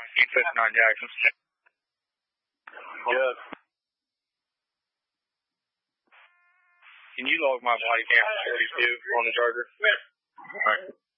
Keep 59 Jackson. Yes. Can you log my body cam 42 on the Charger? All right.